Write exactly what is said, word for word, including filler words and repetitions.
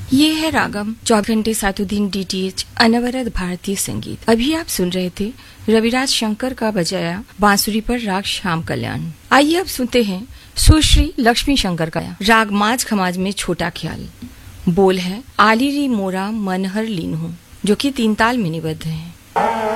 ये है रागम चौबीस घंटे सातों दिन डीटीएच अनवरत भारतीय संगीत। अभी आप सुन रहे थे रविराज शंकर का बजाया बांसुरी पर राग श्याम कल्याण। आइए अब सुनते हैं सुश्री लक्ष्मी शंकर का राग माज खमाज में छोटा ख्याल। बोल है आली री मोरा मनहर लीन हूँ, जो कि तीन ताल में निबद्ध है।